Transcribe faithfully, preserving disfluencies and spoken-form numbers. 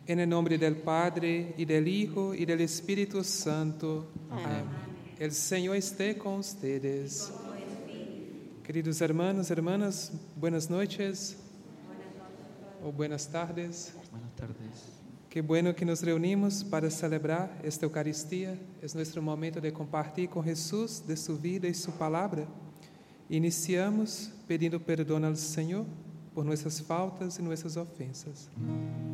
En el nombre del Padre, y del Hijo, y del Espíritu Santo. Amén. El Señor esté con ustedes. Queridos hermanos, hermanas, buenas noches o buenas tardes. Buenas tardes. Qué bueno que nos reunimos para celebrar esta Eucaristía. Es nuestro momento de compartir con Jesús de su vida y su palabra. Iniciamos pedindo perdão ao Senhor por nossas faltas e nossas ofensas.